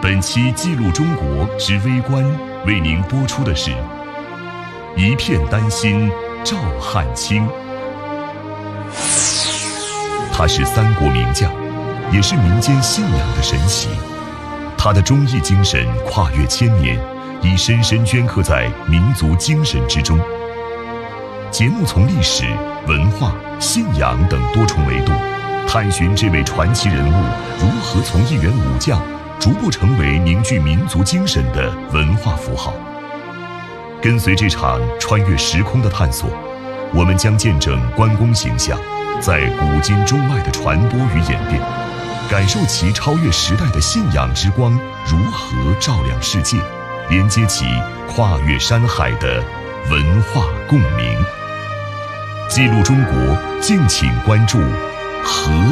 本期记录中国之微观为您播出的是一片丹心照汗青。他是三国名将，也是民间信仰的神奇。他的忠义精神跨越千年，已深深镌刻在民族精神之中。节目从历史、文化、信仰等多重维度，探寻这位传奇人物如何从一员武将逐步成为凝聚民族精神的文化符号。跟随这场穿越时空的探索，我们将见证关公形象在古今中外的传播与演变，感受其超越时代的信仰之光如何照亮世界，连接起跨越山海的文化共鸣。记录中国，敬请关注和